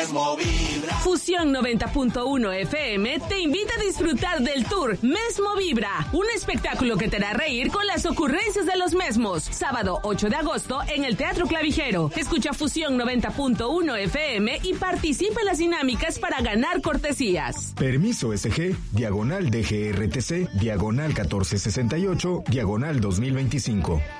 Mesmo Vibra. Fusión 90.1 FM te invita a disfrutar del tour Mesmo Vibra, un espectáculo que te hará reír con las ocurrencias de los mesmos. Sábado 8 de agosto en el Teatro Clavijero. Escucha Fusión 90.1 FM y participa en las dinámicas para ganar cortesías. Permiso SG, diagonal DGRTC, diagonal 1468, diagonal 2025.